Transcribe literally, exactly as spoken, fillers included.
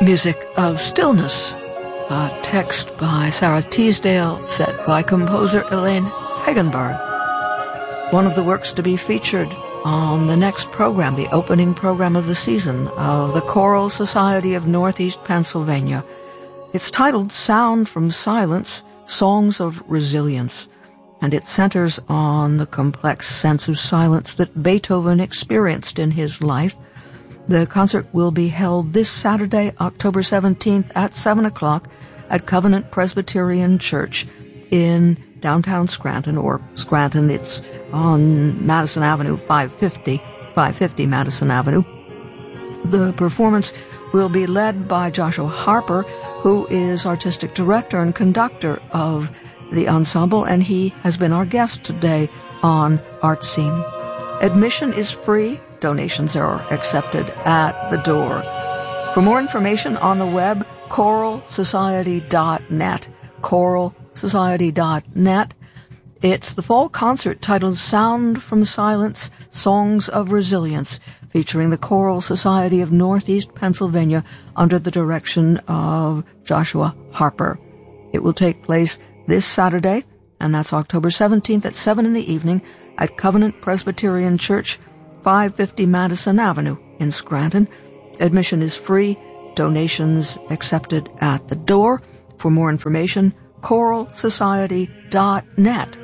Music of Stillness, a text by Sarah Teasdale, set by composer Elaine Hagenberg. One of the works to be featured on the next program, the opening program of the season of the Choral Society of Northeast Pennsylvania. It's titled Sound from Silence, Songs of Resilience, and it centers on the complex sense of silence that Beethoven experienced in his life. The concert will be held this Saturday, October seventeenth at seven o'clock at Covenant Presbyterian Church in downtown Scranton, or Scranton. It's on Madison Avenue, five fifty, five fifty Madison Avenue. The performance will be led by Joshua Harper, who is artistic director and conductor of the ensemble, and he has been our guest today on Art Scene. Admission is free. Donations are accepted at the door. For more information on the web, choral society dot net. choral society dot net. It's the fall concert titled Sound from Silence, Songs of Resilience, featuring the Choral Society of Northeast Pennsylvania under the direction of Joshua Harper. It will take place this Saturday, and that's October seventeenth at seven in the evening at Covenant Presbyterian Church, five fifty Madison Avenue in Scranton. Admission is free. Donations accepted at the door. For more information, choral society dot net.